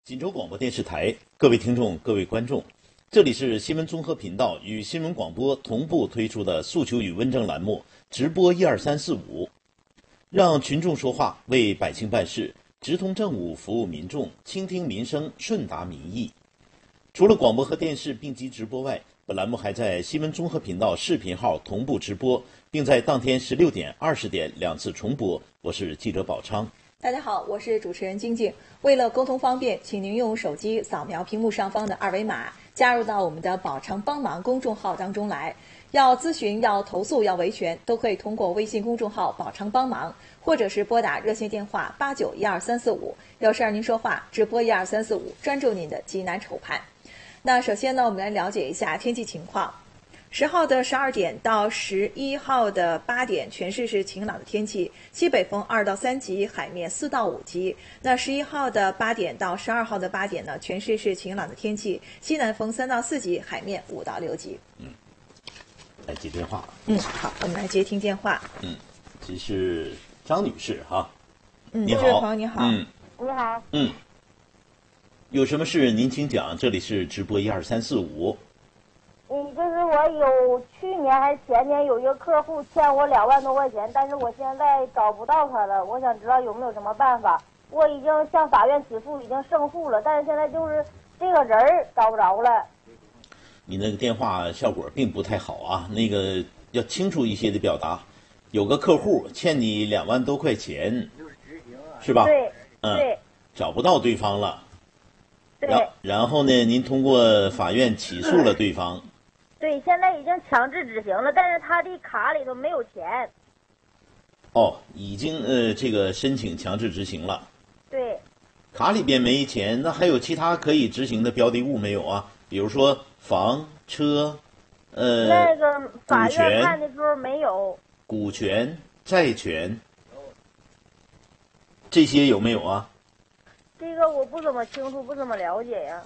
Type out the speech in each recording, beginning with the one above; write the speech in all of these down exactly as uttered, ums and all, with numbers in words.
锦州广播电视台，各位听众、各位观众，这里是新闻综合频道与新闻广播同步推出的诉求与问政栏目，直播一二三四五，让群众说话，为百姓办事，直通政务，服务民众，倾听民生，顺达民意。除了广播和电视并机直播外，本栏目还在新闻综合频道视频号同步直播，并在当天十六点、二十点两次重播。我是记者宝昌。 大家好，我是主持人晶晶。为了沟通方便，请您用手机扫描屏幕上方的二维码，加入到我们的宝昌帮忙公众号当中来。要咨询、要投诉、要维权，都可以通过微信公众号宝昌帮忙，或者是拨打热线电话八九一二三四五，有事儿您说话，直播一二三四五，专注您的急难愁盼。那首先呢，我们来了解一下天气情况。十号的十二点到十一号的八点，全市是晴朗的天气，西北风二到三级，海面四到五级。那十一号的八点到十二号的八点呢，全市是晴朗的天气，西南风三到四级，海面五到六级。 嗯，来接电话。 嗯，好，我们来接听电话。 嗯，这是张女士哈。 嗯， 你好， 这位朋友你好。 嗯， 你好。 嗯，有什么事您请讲，这里是直播一二三四五。 嗯，就是我有去年还是前年有一个客户欠我两万多块钱，但是我现在找不到他了，我想知道有没有什么办法。我已经向法院起诉，已经胜诉了，但是现在就是这个人儿找不着了。 你那个电话效果并不太好啊，那个要清楚一些的表达。有个客户欠你两万多块钱，是吧？ 对， 嗯， 对， 找不到对方了。 对， 然然后呢，您通过法院起诉了对方。 对，现在已经强制执行了，但是他的卡里头没有钱。 哦，已经呃这个申请强制执行了。 对， 卡里边没钱，那还有其他可以执行的标的物没有啊？比如说房、车，呃， 那个法股权院判的时候没有。 股权、债权，这些有没有啊？ 这个我不怎么清楚，不怎么了解呀。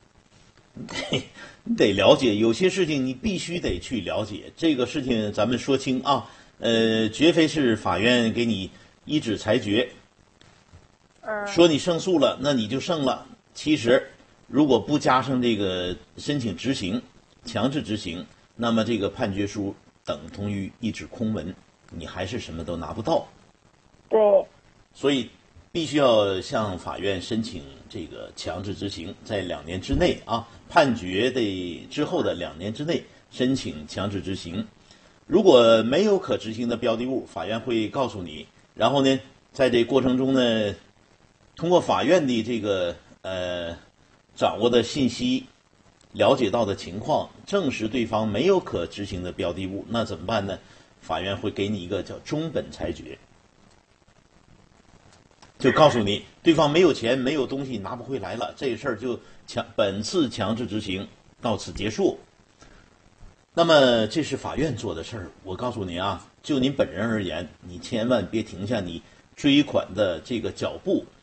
你得了解，有些事情你必须得去了解。这个事情咱们说清啊，呃，绝非是法院给你一纸裁决， 嗯， 说你胜诉了，那你就胜了。其实，如果不加上这个申请执行、强制执行，那么这个判决书等同于一纸空文，你还是什么都拿不到。 对， 所以必须要向法院申请这个强制执行，在两年之内啊，判决的之后的两年之内申请强制执行。如果没有可执行的标的物，法院会告诉你，然后呢，在这过程中呢，通过法院的这个呃掌握的信息、了解到的情况，证实对方没有可执行的标的物，那怎么办呢？法院会给你一个叫中本裁决。就告诉你，对方没有钱，没有东西，拿不回来了，这事儿就强本次强制执行到此结束。那么这是法院做的事儿，我告诉你啊，就您本人而言，你千万别停下你追款的这个脚步，